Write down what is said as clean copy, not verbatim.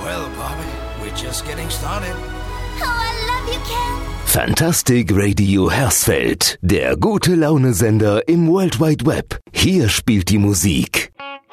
Well, Bobby, we're just getting started. Oh, I love you, Ken. Fantastic Radio Hersfeld, der Gute-Laune-Sender im World Wide Web. Hier spielt die Musik